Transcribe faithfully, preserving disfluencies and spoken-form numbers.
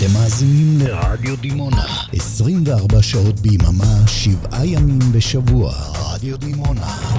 אתם מאזינים לרדיו דימונה, עשרים וארבע שעות ביממה, שבעה ימים בשבוע. רדיו דימונה.